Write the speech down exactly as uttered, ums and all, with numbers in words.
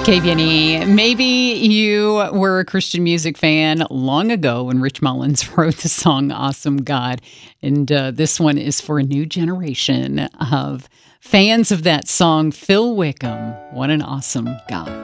K V N E, maybe you were a Christian music fan long ago when Rich Mullins wrote the song Awesome God. And uh, this one is for a new generation of fans of that song. Phil Wickham, what an awesome God.